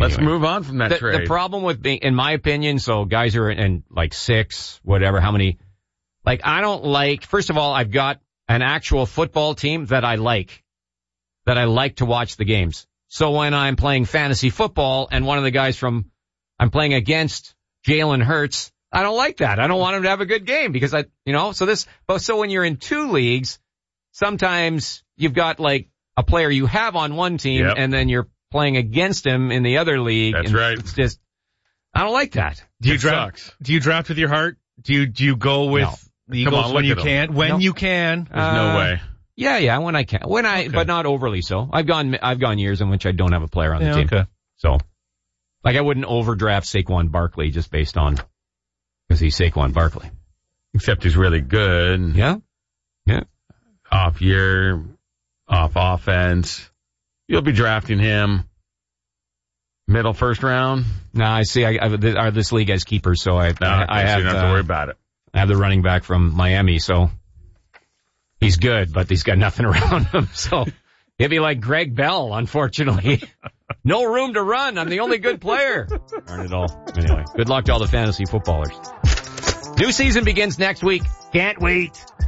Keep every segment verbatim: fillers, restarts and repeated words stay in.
Let's anyway, move on from that the, trade. The problem with being, in my opinion, so guys are in, in like six, whatever, how many, like I don't like, first of all, I've got an actual football team that I like, that I like to watch the games. So when I'm playing fantasy football and one of the guys from, I'm playing against Jalen Hurts, I don't like that. I don't want him to have a good game because I, you know, so this, but so when you're in two leagues, sometimes you've got like a player you have on one team yep. and then you're playing against him in the other league. That's and right. It's just, I don't like that. Do you it draft? Sucks. Do you draft with your heart? Do you do you go with No. the Eagles on, when you them. can? When No. you can? There's Uh, no way. Yeah, yeah, when I can. When I, Okay. but not overly so. I've gone, I've gone years in which I don't have a player on the Yeah, team. okay. So, like I wouldn't overdraft Saquon Barkley just based on, because he's Saquon Barkley. Except he's really good. Yeah? Yeah. Off year, off offense. You'll be drafting him middle first round. No, I see, I, I, this league has keepers, so I, No, I, I so have, you don't have to uh, worry about it. I have the running back from Miami, so he's good, but he's got nothing around him, so he'll be like Greg Bell, unfortunately. No room to run. I'm the only good player. Darn it all. Anyway, good luck to all the fantasy footballers. New season begins next week. Can't wait.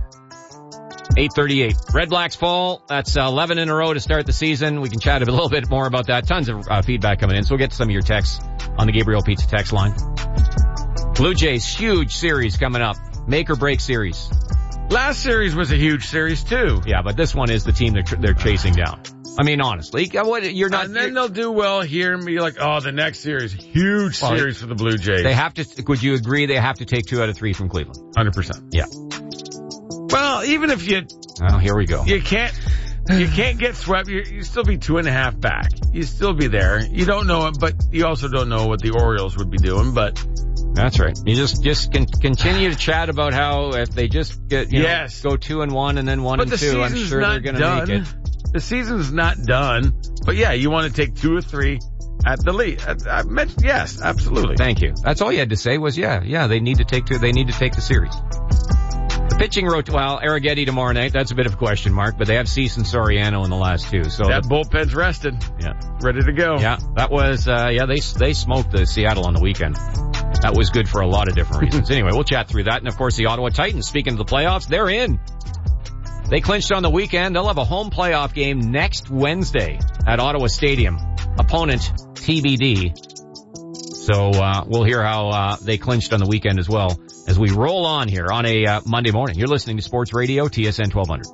eight thirty-eight. Red Blacks fall. That's eleven in a row to start the season. We can chat a little bit more about that. Tons of uh, feedback coming in, so we'll get to some of your texts on the Gabriel Pizza text line. Blue Jays, huge series coming up. Make or break series. Last series was a huge series too. Yeah, but this one is the team they're, tr- they're chasing down. I mean, honestly, what, you're not. And then you're, they'll do well here and be like, oh, the next series, huge Well, series for the Blue Jays. they have to, would you agree they have to take two out of three from Cleveland? one hundred percent. Yeah. Well, even if you, Well, here we go. you can't, you can't get swept, you you still be two and a half back. You still be there. You don't know it, but you also don't know what the Orioles would be doing, but. That's right. You just, just can continue to chat about how if they just get, you Yes. know, go two and one and then one But and the two, I'm season's sure they're not going to done. make it. The season's not done. But yeah, you want to take two or three at the lead. I, I mentioned, yes, absolutely. Thank you. That's all you had to say was, yeah, yeah, they need to take two, they need to take the series. The pitching wrote, well, Arrighetti tomorrow night, that's a bit of a question mark, but they have Cease and Soriano in the last two, so. That the, bullpen's rested. yeah. Ready to go. Yeah, that was, uh, yeah, they, they smoked the Seattle on the weekend. That was good for a lot of different reasons. Anyway, we'll chat through that. And of course, the Ottawa Titans, speaking of the playoffs, they're in. They clinched on the weekend. They'll have a home playoff game next Wednesday at Ottawa Stadium. Opponent T B D. So, uh, we'll hear how, uh, they clinched on the weekend as well as we roll on here on a, uh, Monday morning. You're listening to Sports Radio, T S N twelve hundred.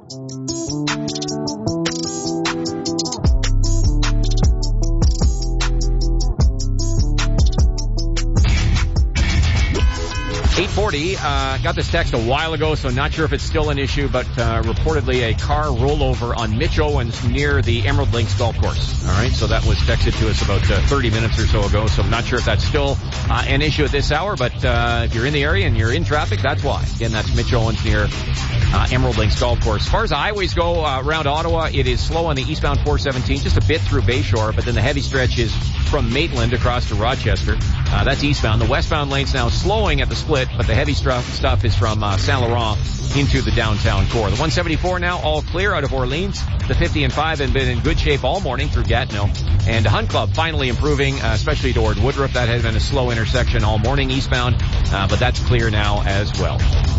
eight forty, uh, got this text a while ago, so not sure if it's still an issue, but uh, reportedly a car rollover on Mitch Owens near the Emerald Links Golf Course. All right, so that was texted to us about uh, thirty minutes or so ago, so I'm not sure if that's still uh, an issue at this hour, but uh, if you're in the area and you're in traffic, that's why. Again, that's Mitch Owens near uh, Emerald Links Golf Course. As far as the highways go uh, around Ottawa, it is slow on the eastbound four seventeen, just a bit through Bayshore, but then the heavy stretch is from Maitland across to Rochester. Uh, that's eastbound. The westbound lane's now slowing at the split, but the heavy stuff, stuff is from uh, Saint Laurent into the downtown core. The one seventy-four now all clear out of Orleans. The fifty and five have been in good shape all morning through Gatineau. And Hunt Club finally improving, uh, especially toward Woodruff. That had been a slow intersection all morning eastbound, uh, but that's clear now as well.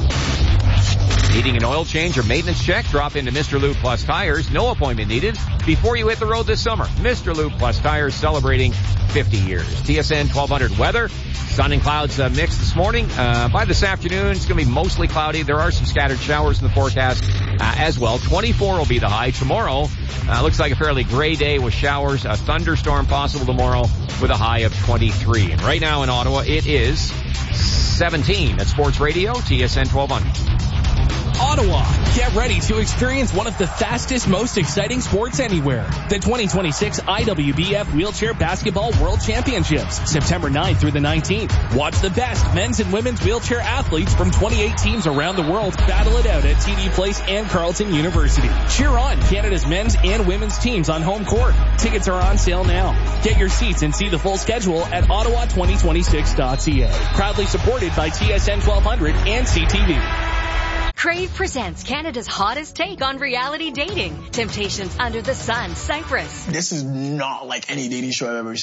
Needing an oil change or maintenance check? Drop into Mister Lube Plus Tires. No appointment needed before you hit the road this summer. Mister Lube Plus Tires celebrating fifty years. T S N twelve hundred weather. Sun and clouds uh, mixed this morning. Uh, by this afternoon, it's going to be mostly cloudy. There are some scattered showers in the forecast uh, as well. twenty-four will be the high. Tomorrow uh, looks like a fairly gray day with showers. A thunderstorm possible tomorrow with a high of twenty-three. And right now in Ottawa, it is seventeen at Sports Radio, T S N twelve hundred. Ottawa, get ready to experience one of the fastest, most exciting sports anywhere. The twenty twenty-six I W B F Wheelchair Basketball World Championships, September ninth through the nineteenth. Watch the best men's and women's wheelchair athletes from twenty-eight teams around the world battle it out at T D Place and Carleton University. Cheer on Canada's men's and women's teams on home court. Tickets are on sale now. Get your seats and see the full schedule at ottawa twenty twenty-six dot c a. Proudly supported by T S N twelve hundred and C T V. Crave presents Canada's hottest take on reality dating. Temptations Under the Sun, Cyprus. This is not like any dating show I've ever seen.